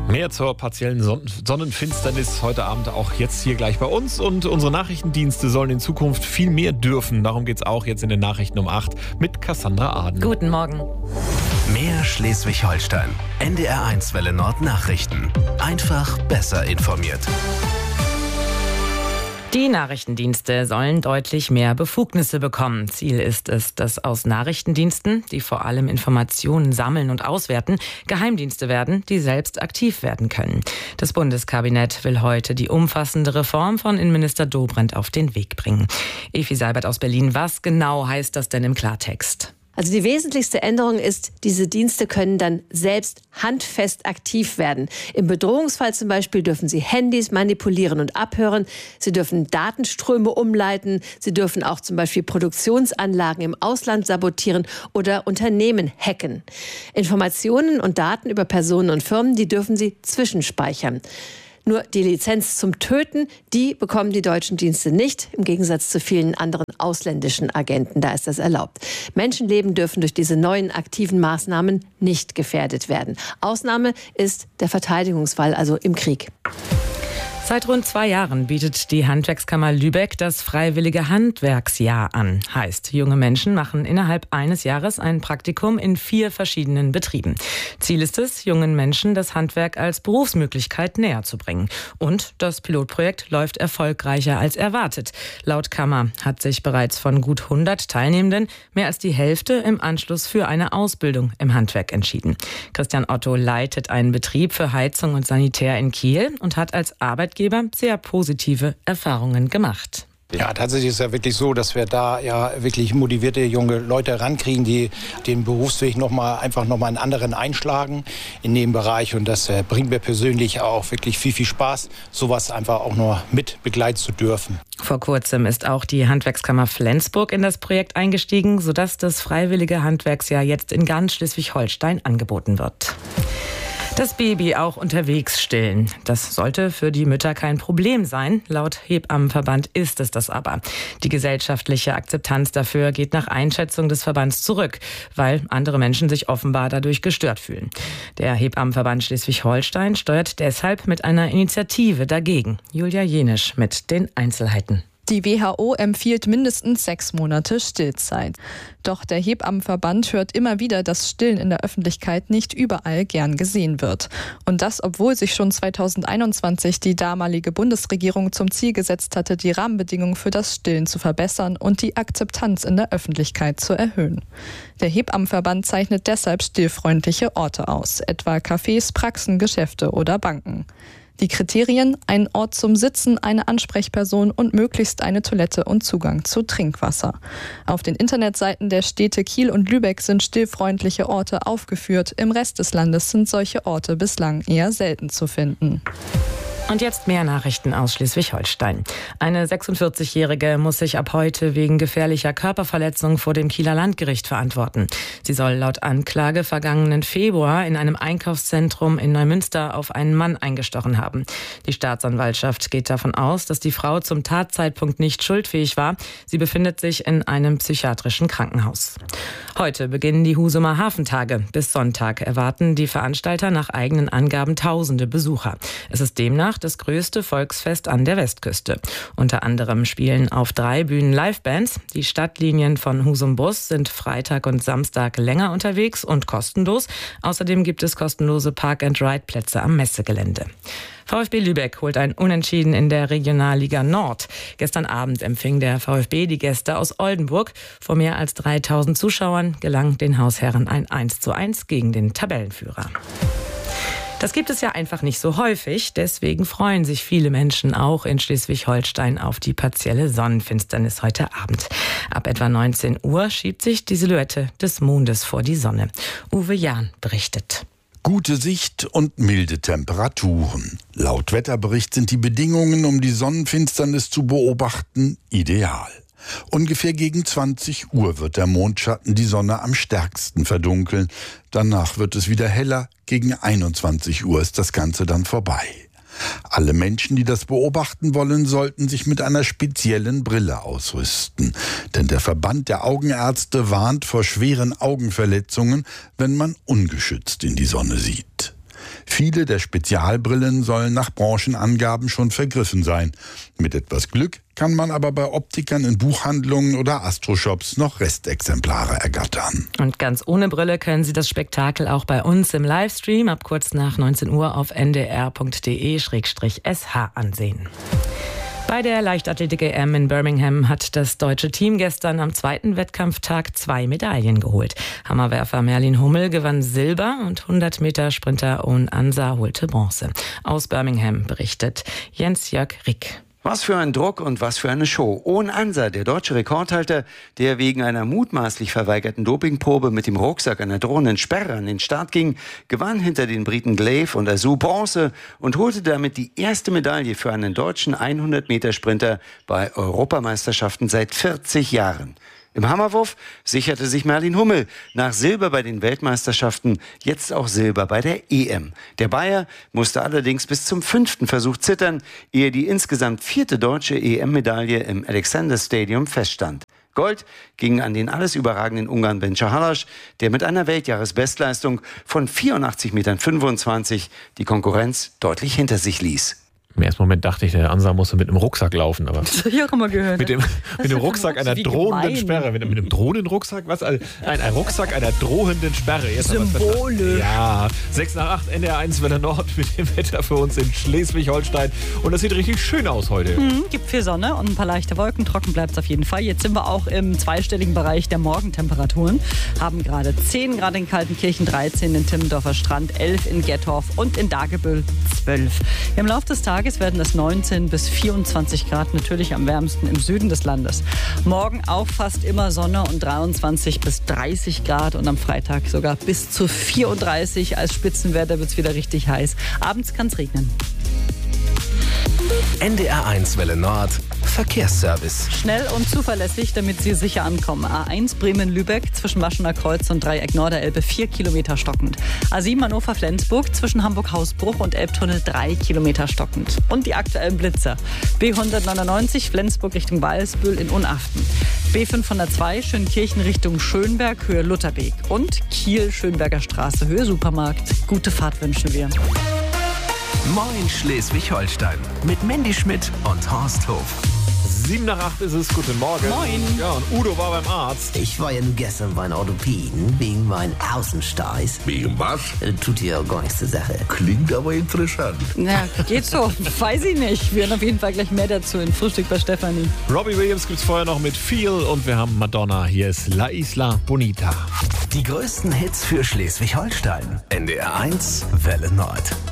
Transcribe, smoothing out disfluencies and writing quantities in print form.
Mehr zur partiellen Sonnenfinsternis heute Abend auch jetzt hier gleich bei uns. Und unsere Nachrichtendienste sollen in Zukunft viel mehr dürfen. Darum geht es auch jetzt in den Nachrichten um 8 mit Cassandra Aden. Guten Morgen. Mehr Schleswig-Holstein. NDR1 Welle Nord Nachrichten. Einfach besser informiert. Die Nachrichtendienste sollen deutlich mehr Befugnisse bekommen. Ziel ist es, dass aus Nachrichtendiensten, die vor allem Informationen sammeln und auswerten, Geheimdienste werden, die selbst aktiv werden können. Das Bundeskabinett will heute die umfassende Reform von Innenminister Dobrindt auf den Weg bringen. Evi Seibert aus Berlin, was genau heißt das denn im Klartext? Also die wesentlichste Änderung ist, diese Dienste können dann selbst handfest aktiv werden. Im Bedrohungsfall zum Beispiel dürfen sie Handys manipulieren und abhören. Sie dürfen Datenströme umleiten. Sie dürfen auch zum Beispiel Produktionsanlagen im Ausland sabotieren oder Unternehmen hacken. Informationen und Daten über Personen und Firmen, die dürfen sie zwischenspeichern. Nur die Lizenz zum Töten, die bekommen die deutschen Dienste nicht, im Gegensatz zu vielen anderen ausländischen Agenten. Da ist das erlaubt. Menschenleben dürfen durch diese neuen aktiven Maßnahmen nicht gefährdet werden. Ausnahme ist der Verteidigungsfall, also im Krieg. Seit rund 2 Jahren bietet die Handwerkskammer Lübeck das Freiwillige Handwerksjahr an. Heißt, junge Menschen machen innerhalb eines Jahres ein Praktikum in 4 verschiedenen Betrieben. Ziel ist es, jungen Menschen das Handwerk als Berufsmöglichkeit näher zu bringen. Und das Pilotprojekt läuft erfolgreicher als erwartet. Laut Kammer hat sich bereits von gut 100 Teilnehmenden mehr als die Hälfte im Anschluss für eine Ausbildung im Handwerk entschieden. Christian Otto leitet einen Betrieb für Heizung und Sanitär in Kiel und hat als Arbeitgeber sehr positive Erfahrungen gemacht. Ja, tatsächlich ist es ja wirklich so, dass wir da ja wirklich motivierte junge Leute rankriegen, die den Berufsweg einfach nochmal einen anderen einschlagen in dem Bereich. Und das bringt mir persönlich auch wirklich viel, viel Spaß, sowas einfach auch nur mit begleiten zu dürfen. Vor kurzem ist auch die Handwerkskammer Flensburg in das Projekt eingestiegen, sodass das Freiwillige Handwerksjahr jetzt in ganz Schleswig-Holstein angeboten wird. Das Baby auch unterwegs stillen. Das sollte für die Mütter kein Problem sein. Laut Hebammenverband ist es das aber. Die gesellschaftliche Akzeptanz dafür geht nach Einschätzung des Verbands zurück, weil andere Menschen sich offenbar dadurch gestört fühlen. Der Hebammenverband Schleswig-Holstein steuert deshalb mit einer Initiative dagegen. Julia Jenisch mit den Einzelheiten. Die WHO empfiehlt mindestens 6 Monate Stillzeit. Doch der Hebammenverband hört immer wieder, dass Stillen in der Öffentlichkeit nicht überall gern gesehen wird. Und das, obwohl sich schon 2021 die damalige Bundesregierung zum Ziel gesetzt hatte, die Rahmenbedingungen für das Stillen zu verbessern und die Akzeptanz in der Öffentlichkeit zu erhöhen. Der Hebammenverband zeichnet deshalb stillfreundliche Orte aus, etwa Cafés, Praxen, Geschäfte oder Banken. Die Kriterien: ein Ort zum Sitzen, eine Ansprechperson und möglichst eine Toilette und Zugang zu Trinkwasser. Auf den Internetseiten der Städte Kiel und Lübeck sind stillfreundliche Orte aufgeführt. Im Rest des Landes sind solche Orte bislang eher selten zu finden. Und jetzt mehr Nachrichten aus Schleswig-Holstein. Eine 46-Jährige muss sich ab heute wegen gefährlicher Körperverletzung vor dem Kieler Landgericht verantworten. Sie soll laut Anklage vergangenen Februar in einem Einkaufszentrum in Neumünster auf einen Mann eingestochen haben. Die Staatsanwaltschaft geht davon aus, dass die Frau zum Tatzeitpunkt nicht schuldfähig war. Sie befindet sich in einem psychiatrischen Krankenhaus. Heute beginnen die Husumer Hafentage. Bis Sonntag erwarten die Veranstalter nach eigenen Angaben tausende Besucher. Es ist demnach das größte Volksfest an der Westküste. Unter anderem spielen auf 3 Bühnen Livebands. Die Stadtlinien von Husum Bus sind Freitag und Samstag länger unterwegs und kostenlos. Außerdem gibt es kostenlose Park-and-Ride-Plätze am Messegelände. VfB Lübeck holt ein Unentschieden in der Regionalliga Nord. Gestern Abend empfing der VfB die Gäste aus Oldenburg. Vor mehr als 3000 Zuschauern gelang den Hausherren ein 1:1 gegen den Tabellenführer. Das gibt es ja einfach nicht so häufig. Deswegen freuen sich viele Menschen auch in Schleswig-Holstein auf die partielle Sonnenfinsternis heute Abend. Ab etwa 19 Uhr schiebt sich die Silhouette des Mondes vor die Sonne. Uwe Jahn berichtet. Gute Sicht und milde Temperaturen. Laut Wetterbericht sind die Bedingungen, um die Sonnenfinsternis zu beobachten, ideal. Ungefähr gegen 20 Uhr wird der Mondschatten die Sonne am stärksten verdunkeln. Danach wird es wieder heller. Gegen 21 Uhr ist das Ganze dann vorbei. Alle Menschen, die das beobachten wollen, sollten sich mit einer speziellen Brille ausrüsten. Denn der Verband der Augenärzte warnt vor schweren Augenverletzungen, wenn man ungeschützt in die Sonne sieht. Viele der Spezialbrillen sollen nach Branchenangaben schon vergriffen sein. Mit etwas Glück kann man aber bei Optikern in Buchhandlungen oder Astroshops noch Restexemplare ergattern. Und ganz ohne Brille können Sie das Spektakel auch bei uns im Livestream ab kurz nach 19 Uhr auf ndr.de/sh ansehen. Bei der Leichtathletik-EM in Birmingham hat das deutsche Team gestern am zweiten Wettkampftag 2 Medaillen geholt. Hammerwerfer Merlin Hummel gewann Silber und 100-Meter-Sprinter Owen Ansa holte Bronze. Aus Birmingham berichtet Jens-Jörg Rick. Was für ein Druck und was für eine Show. Owen Ansa, der deutsche Rekordhalter, der wegen einer mutmaßlich verweigerten Dopingprobe mit dem Rucksack einer drohenden Sperre an den Start ging, gewann hinter den Briten Glaive und Azu Bronze und holte damit die erste Medaille für einen deutschen 100-Meter-Sprinter bei Europameisterschaften seit 40 Jahren. Im Hammerwurf sicherte sich Merlin Hummel nach Silber bei den Weltmeisterschaften jetzt auch Silber bei der EM. Der Bayer musste allerdings bis zum 5. Versuch zittern, ehe die insgesamt 4. deutsche EM-Medaille im Alexander Stadium feststand. Gold ging an den alles überragenden Ungarn Ben Csahalas, der mit einer Weltjahresbestleistung von 84,25 Metern die Konkurrenz deutlich hinter sich ließ. Im ersten Moment dachte ich, der Ansa musste mit einem Rucksack laufen. Aber das habe ich auch immer gehört. Mit dem Rucksack einer drohenden Sperre. Mit einem drohenden Rucksack? Was? Nein, ein Rucksack einer drohenden Sperre. Jetzt Symbolisch. Ja, 6 nach 8, NDR1 Welle Nord mit dem Wetter für uns in Schleswig-Holstein. Und das sieht richtig schön aus heute. Gibt viel Sonne und ein paar leichte Wolken. Trocken bleibt es auf jeden Fall. Jetzt sind wir auch im zweistelligen Bereich der Morgentemperaturen. Haben gerade 10 Grad in Kaltenkirchen, 13 in Timmendorfer Strand, 11 in Gettorf und in Dagebüll 12. Im Laufe des Tages werden es 19 bis 24 Grad, natürlich am wärmsten im Süden des Landes. Morgen auch fast immer Sonne und 23 bis 30 Grad und am Freitag sogar bis zu 34. Als Spitzenwetter wird es wieder richtig heiß. Abends kann es regnen. NDR1 Welle Nord Verkehrsservice. Schnell und zuverlässig, damit Sie sicher ankommen. A1 Bremen-Lübeck zwischen Maschener Kreuz und Dreieck Norderelbe 4 Kilometer stockend. A7 Hannover-Flensburg zwischen Hamburg-Hausbruch und Elbtunnel 3 Kilometer stockend. Und die aktuellen Blitzer. B199 Flensburg Richtung Walsbühl in Unaften. B502 Schönkirchen Richtung Schönberg Höhe Lutherweg. Und Kiel Schönberger Straße Höhe Supermarkt. Gute Fahrt wünschen wir. Moin Schleswig-Holstein mit Mandy Schmidt und Horst Hof. 7 nach 8 ist es. Guten Morgen. Moin. Ja, und Udo war beim Arzt. Ich war ja nun gestern bei einem Orthopäden wegen meinen Außensteiß. Wegen was? Tut ja gar nichts zur Sache. Klingt aber interessant. Na, geht so. Weiß ich nicht. Wir hören auf jeden Fall gleich mehr dazu in Frühstück bei Stefanie. Robbie Williams gibt's vorher noch mit Feel und wir haben Madonna. Hier ist La Isla Bonita. Die größten Hits für Schleswig-Holstein. NDR1 Welle Nord.